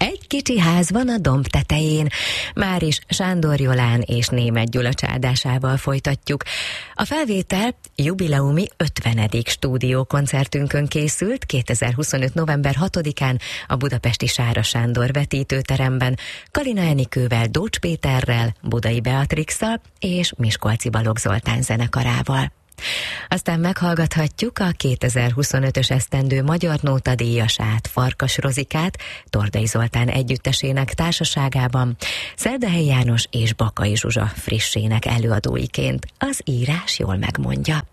Egy kicsi ház van a domb tetején. Máris Sándor Jolán és Németh Gyula csáldásával folytatjuk. A felvétel jubileumi 50. stúdiókoncertünkön készült 2025. november 6-án a budapesti Sára Sándor vetítőteremben, Kalina Enikővel, Dócs Péterrel, Budai Beatrixszal és Miskolci Balogh Zoltán zenekarával. Aztán meghallgathatjuk a 2025-ös esztendő Magyar Nóta díjasát, Farkas Rozikát, Tordai Zoltán együttesének társaságában, Szerdahely János és Bakai Zsuzsa frissének előadóiként. Az írás jól megmondja.